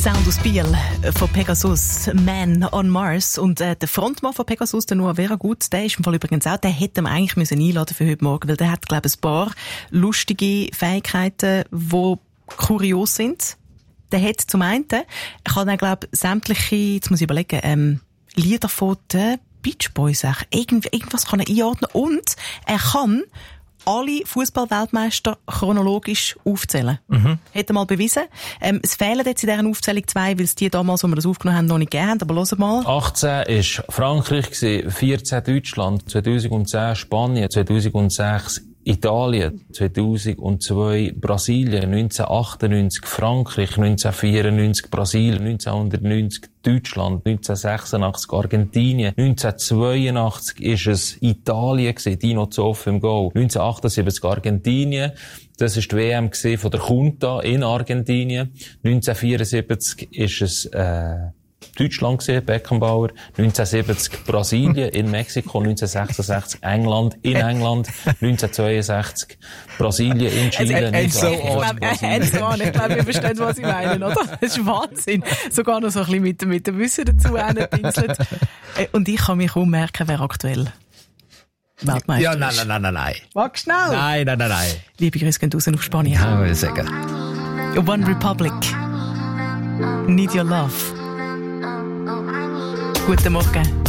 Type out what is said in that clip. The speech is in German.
Sound aus Biel von Pegasus, Man on Mars. Und der Frontmann von Pegasus, der Noah Veragut, der ist im Fall übrigens auch, der hätte man eigentlich müssen einladen für heute Morgen, weil der hat, glaube ich, ein paar lustige Fähigkeiten, die kurios sind. Der hat zum einen, ich habe dann, glaube ich, sämtliche, jetzt muss ich überlegen, Lieder von den Beach Boys, irgendwas kann er einordnen und er kann alle Fußball-Weltmeister chronologisch aufzählen. Hat er mal bewiesen. Es fehlen jetzt in dieser Aufzählung 2, weil es die damals, wo wir das aufgenommen haben, noch nicht gegeben haben. Aber hören mal. 18 war Frankreich, 14 Deutschland, 2010 Spanien, 2006 Italien, 2002 Brasilien, 1998 Frankreich, 1994 Brasilien, 1990 Deutschland, 1986 Argentinien, 1982 ist es Italien gewesen, Dino Zoff im Goal, 1978 Argentinien, das ist die WM gewesen von der Junta in Argentinien, 1974 ist es Deutschland gesehen, Beckenbauer, 1970 Brasilien in Mexiko, 1966 England in England, 1962 Brasilien in Chile. Ich glaube, wir verstehen, was ich meine, oder? Das ist Wahnsinn. Sogar noch so ein bisschen mit dem Wissen dazu pinselt. Und ich kann mich kaum merken, wer aktuell Weltmeister ist. Ja, nein. Wag schnell. Nein. Liebe Grüße gehen raus nach Spanien. Ja, würde ich sagen. One Republic. Need Your Love. Guten Morgen.